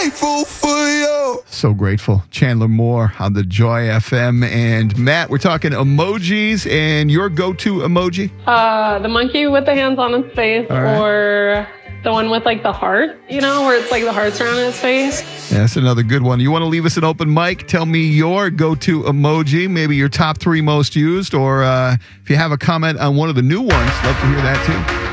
grateful for you. So grateful. Chandler Moore on the Joy FM. And Matt, we're talking emojis and your go-to emoji? The monkey with the hands on its face, right. or the one with like the heart, where it's like the hearts around its face. Yeah, that's another good one. You want to leave us an open mic? Tell me your go-to emoji, maybe your top 3 most used, or if you have a comment on one of the new ones, love to hear that too.